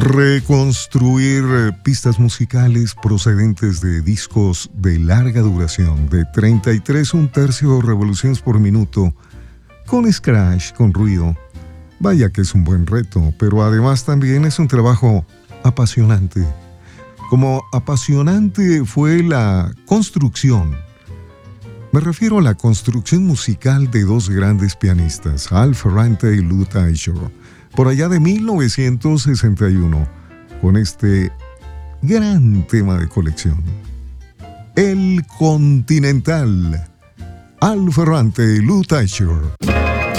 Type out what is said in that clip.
reconstruir pistas musicales procedentes de discos de larga duración, de 33 1/3 revoluciones por minuto, con scratch, con ruido. Vaya que es un buen reto, pero además también es un trabajo apasionante. Como apasionante fue la construcción. Me refiero a la construcción musical de dos grandes pianistas, Al Ferrante y Lou Teichert, por allá de 1961, con este gran tema de colección. El Continental, Al Ferrante y Lou Teichert.